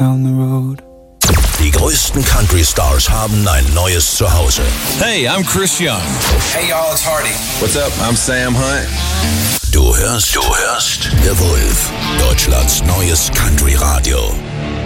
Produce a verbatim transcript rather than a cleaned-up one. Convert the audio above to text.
down the road. Die größten Country Stars haben ein neues Zuhause. Hey, I'm Chris Young. Hey y'all, it's Hardy. What's up? I'm Sam Hunt. Du hörst, du hörst The Wolf, Deutschlands neues Country Radio.